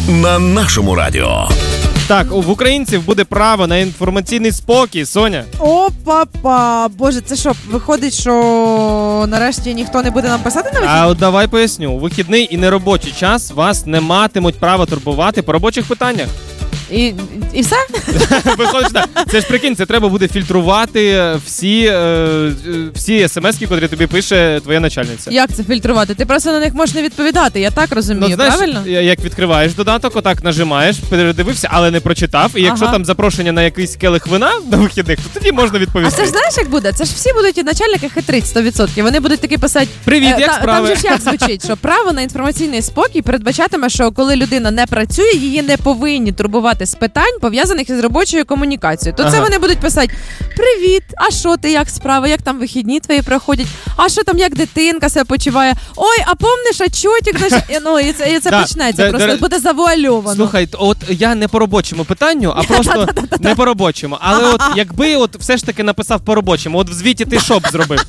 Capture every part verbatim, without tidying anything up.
на нашому радіо. Так, в українців буде право на інформаційний спокій, Соня. Опа-па, боже, це що, виходить, що нарешті ніхто не буде нам писати на вихідні? А от давай поясню, у вихідний і неробочий час вас не матимуть права турбувати по робочих питаннях. І, і все? Виходить, так. Це ж прикинь, це треба буде фільтрувати всі, е, всі смс-ки, котрі тобі пише твоя начальниця. Як це фільтрувати? Ти просто на них можеш не відповідати, я так розумію, ну, знаєш, правильно? Як відкриваєш додаток, отак нажимаєш, передивився, але не прочитав, і якщо ага. там запрошення на якийсь келих вина на вихідних, то тоді можна відповісти. А це ж знаєш, як буде? Це ж всі будуть і начальники хитрить сто відсотків. Вони будуть таки писати... Привіт, е, як та, справи? Там же ж як звучить, що право на інформаційний спокій передбачатиме, що коли людина не працює, її не повинні турбувати з питань, пов'язаних із робочою комунікацією. То ага. це вони будуть писати: привіт, а що ти, як справа, як там вихідні твої проходять, а що там, як дитинка себе почуває, ой, а помниш, а чотик, знаєш, ну, і це, і це да, почнеться, да, просто да, буде завуальовано. Слухай, от я не по робочому питанню, а просто не по робочому, але от якби от все ж таки написав по робочому, от в звіті ти що б зробив?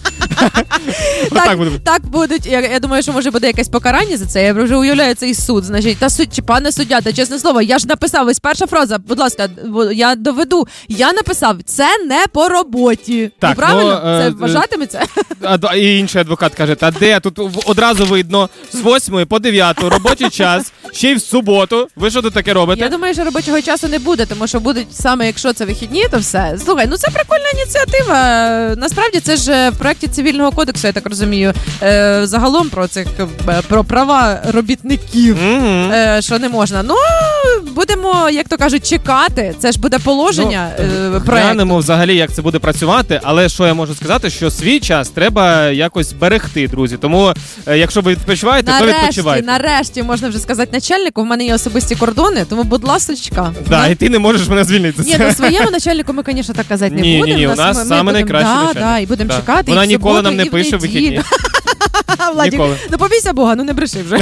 Так, так будуть, я, я думаю, що може буде якесь покарання за це, я вже уявляю цей суд, значить, та суд, чи пане суддя, та чесне слово, я ж написав, ось перша фраза, будь ласка, я доведу, я написав, це не по роботі. Так, ну, правильно? Ну, це е, вважатиметься? А, і інший адвокат каже, та де, тут одразу видно, з восьмої по дев'яту робочий час, ще й в суботу, ви що тут таке робите? Я думаю, що робочого часу не буде, тому що будуть саме, якщо це вихідні, то все. Слухай, ну це прикольна ініціатива, насправді це ж в проєкті Цивільного кодексу, я так розумію, е, загалом про цих, про права робітників, mm-hmm. е, що не можна. Ну, будемо, як то кажуть, чекати. Це ж буде положення ну, е, проєкту. Глянемо взагалі, як це буде працювати, але що я можу сказати, що свій час треба якось берегти, друзі. Тому, е, якщо ви відпочиваєте, нарешті, то відпочивайте. Нарешті, можна вже сказати начальнику, в мене є особисті кордони, тому, будь ласочка. Да, і ти не можеш мене звільнити. Ні, ну своєму начальнику ми, звісно, так казати не ні, будемо. Ні, ні, у нас ми, саме ми найкращий да, начальник. Да, і будемо да. чекати. Вона і в ніколи суботу, нам не і пише в вихідні. Владик, ну побійся Бога, ну не бреши вже.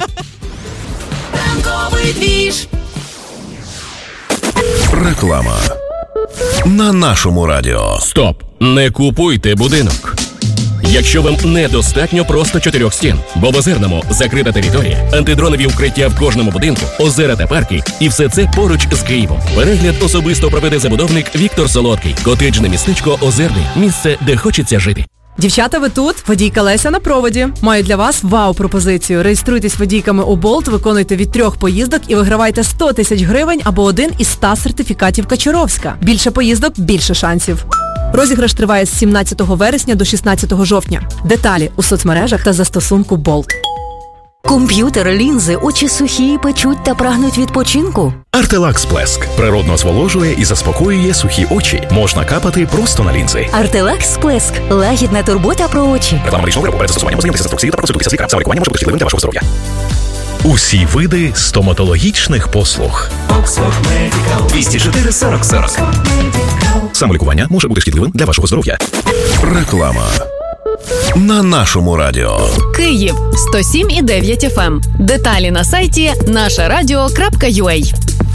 Реклама на нашому радіо. Стоп! Не купуйте будинок. Якщо вам недостатньо просто чотирьох стін, бо в Озерному закрита територія, антидронові укриття в кожному будинку, озера та парки, і все це поруч з Києвом. Перегляд особисто проведе забудовник Віктор Солодкий. Котеджне містечко Озерний. Місце, де хочеться жити. Дівчата, ви тут? Водійка Леся на проводі. Маю для вас вау-пропозицію. Реєструйтесь водійками у Болт, виконуйте від трьох поїздок і вигравайте сто тисяч гривень або один із ста сертифікатів Качуровська. Більше поїздок – більше шансів. Розіграш триває з сімнадцятого вересня до шістнадцятого жовтня. Деталі у соцмережах та застосунку Болт. Комп'ютер, лінзи, очі сухі, печуть та прагнуть відпочинку? Артелакс Сплеск. Природно зволожує і заспокоює сухі очі. Можна капати просто на лінзи. Артелакс Сплеск. Лагідна турбота про очі. Реклама медичного виробу. Перед застосуванням ознайомтеся з інструкцією та проконсультуйтеся з лікарем. Саме лікування може бути шкідливим для вашого здоров'я. Усі види стоматологічних послуг. Оксфорд Медикал. двісті чотири сорок сорок. Самолікування може бути шкідливим для вашого здоров'я. Реклама на нашому радіо. Київ сто сім і дев'ять еф ем. Деталі на сайті наше радіо крапка ю а.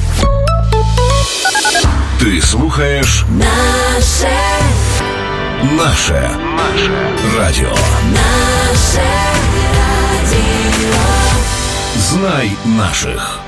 Ти слухаєш наше Наше Наше радіо. Наше радіо. Знай наших.